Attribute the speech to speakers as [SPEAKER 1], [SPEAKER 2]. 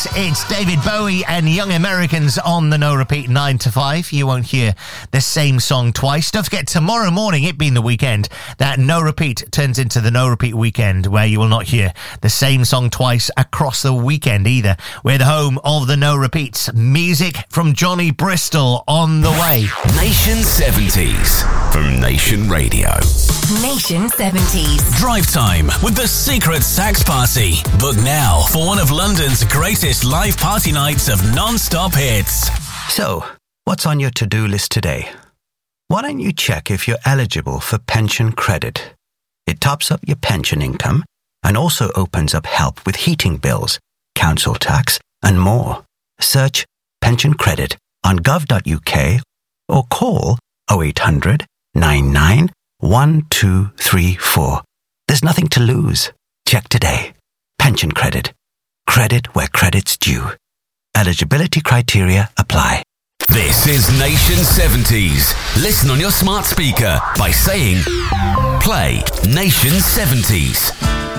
[SPEAKER 1] It's David Bowie and Young Americans on the No Repeat 9 to 5. You won't hear the same song twice. Don't forget, tomorrow morning, it being the weekend, that No Repeat turns into the No Repeat weekend, where you will not hear the same song twice across the weekend either. We're the home of the No Repeats. Music from Johnny Bristol on the way.
[SPEAKER 2] Nation 70s from Nation Radio.
[SPEAKER 3] Nation 70s.
[SPEAKER 2] Drive time with the Secret Sax Party. Book now for one of London's greatest live party nights of non-stop hits.
[SPEAKER 4] So, what's on your to-do list today? Why don't you check if you're eligible for pension credit? It tops up your pension income and also opens up help with heating bills, council tax, and more. Search pension credit on gov.uk or call 0800 99 1234. There's nothing to lose. Check today. Pension credit. Credit where credit's due. Eligibility criteria apply.
[SPEAKER 2] This is Nation 70s. Listen on your smart speaker by saying, play Nation 70s.